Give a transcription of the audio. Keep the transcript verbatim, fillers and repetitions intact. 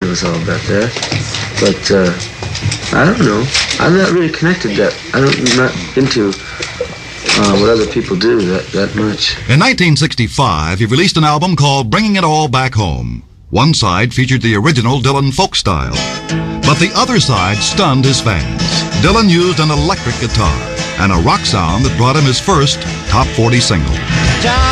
was all about that. But uh, I don't know. I'm not really connected that. I don't, I'm not into uh, what other people do that, that much. In nineteen sixty-five, he released an album called Bringing It All Back Home. One side featured the original Dylan folk style, but the other side stunned his fans. Dylan used an electric guitar and a rock sound that brought him his first top forty single.